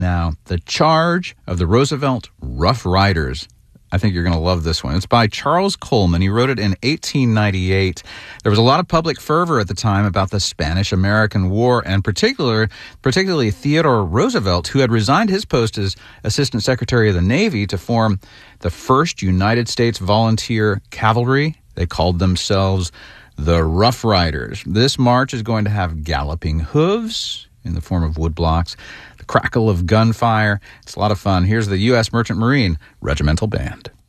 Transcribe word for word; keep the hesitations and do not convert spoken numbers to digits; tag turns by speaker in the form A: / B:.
A: Now, The Charge of the Roosevelt Rough Riders. I think you're going to love this one. It's by Charles Coleman. He wrote it in eighteen ninety-eight. There was a lot of public fervor at the time about the Spanish-American War, and particular, particularly Theodore Roosevelt, who had resigned his post as Assistant Secretary of the Navy to form the first United States Volunteer Cavalry. They called themselves the Rough Riders. This march is going to have galloping hooves in the form of woodblocks, the crackle of gunfire. It's a lot of fun. Here's the U S Merchant Marine Regimental Band.